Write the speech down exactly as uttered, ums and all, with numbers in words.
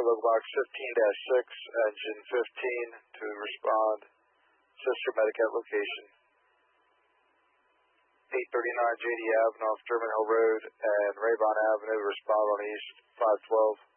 for local box fifteen dash six, engine fifteen to respond. Sister Medicat location. eight thirty-nine J D Avenue off German Hill Road and Raybon Avenue, respond on East five twelve.